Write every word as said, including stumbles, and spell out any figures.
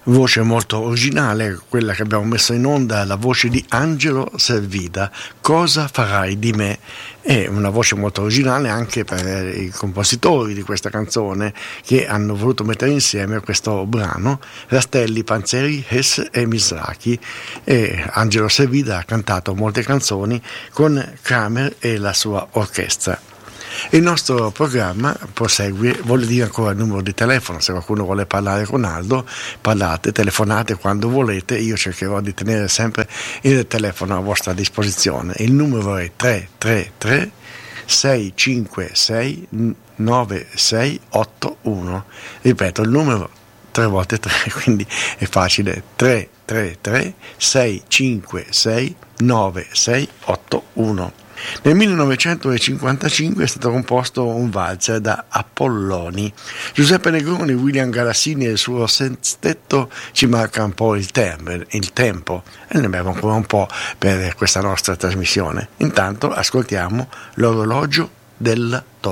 Voce molto originale, quella che abbiamo messo in onda, la voce di Angelo Servida, Cosa farai di me? È una voce molto originale anche per i compositori di questa canzone, che hanno voluto mettere insieme questo brano, Rastelli, Panzeri, Hess e Misraki. E Angelo Servida ha cantato molte canzoni con Kramer e la sua orchestra. Il nostro programma prosegue, voglio dire ancora il numero di telefono, se qualcuno vuole parlare con Aldo, parlate, telefonate quando volete, io cercherò di tenere sempre il telefono a vostra disposizione. Il numero è tre tre tre sei cinque sei nove sei otto uno, ripeto il numero tre volte tre, quindi è facile, tre tre tre sei cinque sei nove sei otto uno. Nel millenovecentocinquantacinque è stato composto un valzer da Apolloni. Giuseppe Negroni, William Galassini e il suo sestetto ci marca un po' il, term- il tempo e ne abbiamo ancora un po' per questa nostra trasmissione. Intanto ascoltiamo l'orologio della torre.